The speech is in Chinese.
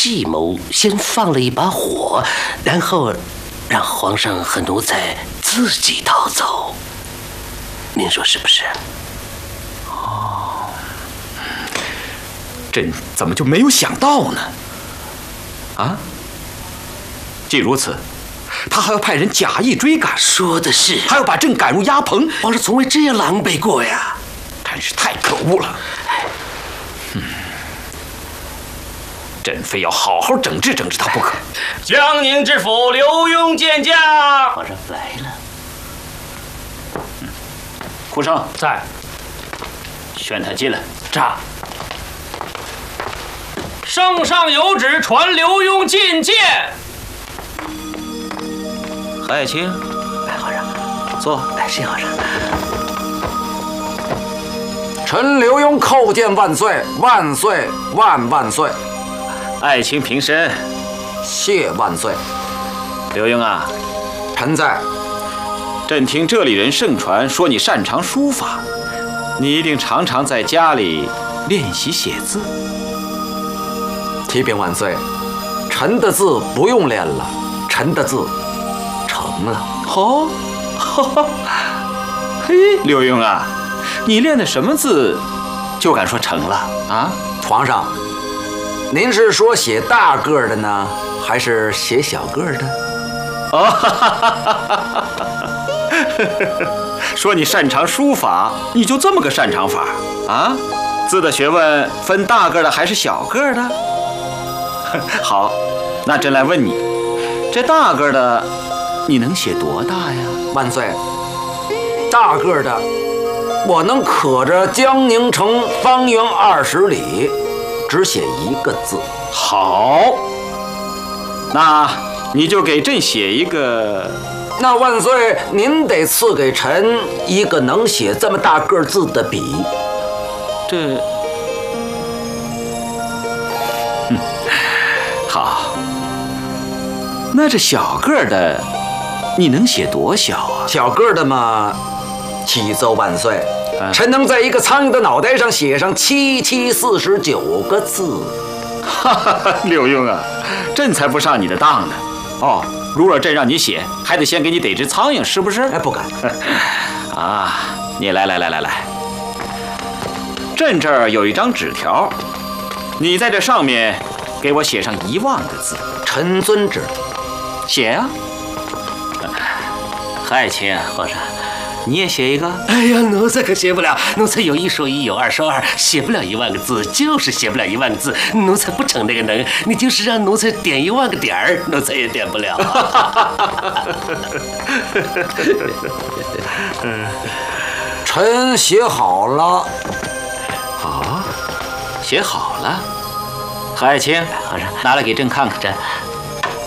计谋，先放了一把火，然后让皇上和奴才自己逃走。您说是不是？ 哦，朕怎么就没有想到呢？啊！既如此，他还要派人假意追赶， 说的是， 还要把朕赶入鸭棚。 皇上从未这样狼狈过呀！ 真是太可恶了。朕非要好好整治整治他不可。 江宁知府刘墉见驾。 皇上来了。 顾生在，宣他进来。 驾。 圣上有旨传刘墉觐见。 何爱卿， 来，皇上， 坐。 来，谢皇上。 臣刘墉叩见万岁，万岁，万万岁！ 爱卿平身。 谢万岁。 刘墉啊， 臣在。 朕听这里人盛传说你擅长书法，你一定常常在家里练习写字。 启禀万岁，臣的字不用练了，臣的字成了。 哦，嘿，刘墉啊，你练的什么字，就敢说成了啊？ 皇上，您是说写大个的呢，还是写小个的？ 哦，说你擅长书法，你就这么个擅长法啊？字的学问分大个的还是小个的？好，那朕来问你，这大个的你能写多大呀？ 万岁，大个的我能可着江宁城方圆20里，只写一个字。 好，那你就给朕写一个。 那万岁，您得赐给臣一个能写这么大个字的笔。 这，好。那这小个的，你能写多小啊？ 小个的嘛，启奏万岁，臣能在一个苍蝇的脑袋上写上7749个字。 哈哈，刘墉啊，朕才不上你的当呢。哦，如若朕让你写，还得先给你逮只苍蝇，是不是？ 哎，不敢。 啊，你来，朕这儿有一张纸条，你在这上面给我写上1万个字。 臣遵旨。 写呀。何爱卿，皇上，你也写一个。 哎呀，奴才可写不了，奴才有1说1，有2说2，写不了1万个字，就是写不了1万个字。奴才不成那个能，你就是让奴才点1万个点儿，奴才也点不了。 臣写好了。 好，写好了。何爱卿， 皇上， 拿来给朕看看。